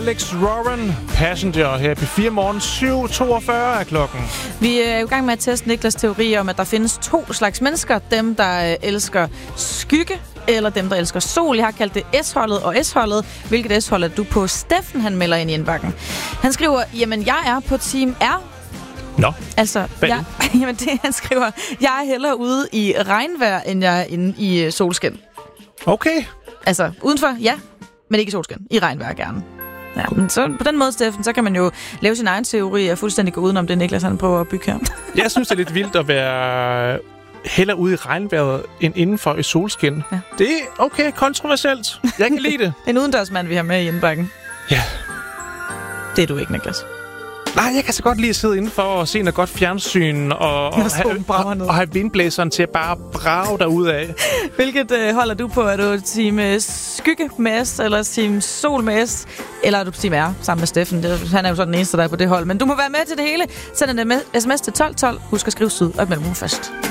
Alex Warren, Passenger her på 4 morgen. 7:42 er klokken. Vi er i gang med at teste Niklas' teori om, at der findes 2 slags mennesker. Dem, der elsker skygge, eller dem, der elsker sol. Jeg har kaldt det S-holdet og S-holdet. Hvilket S-hold er du på? Steffen, han melder ind i indbakken. Han skriver, jamen jeg er på Team R. Nå, altså, han skriver, jeg er hellere ude i regnvejr, end jeg er inde i solskin. Okay. Altså, udenfor, ja, men ikke i solskin. I regnvejr gerne. Ja, men så på den måde, Steffen, så kan man jo lave sin egen teori og fuldstændig gå udenom det, Niklas han prøver at bygge her. Jeg synes, det er lidt vildt at være hellere ude i regnvejret end indenfor i solskin. Ja. Det er okay kontroversielt. Jeg kan lide det. En udendørsmand, vi har med i indbakken. Ja. Det er du ikke, Niklas. Nej, jeg kan så godt lide at sidde indenfor og se noget godt fjernsyn og have vindblæseren til at bare brage derudad. Hvilket holder du på? Er du team skygge med S, eller team sol med S, eller er du team R sammen med Steffen? Han er jo så den eneste, der er på det hold. Men du må være med til det hele. Send en sms til 1212. Husk at skrive syd og et mellemrum først.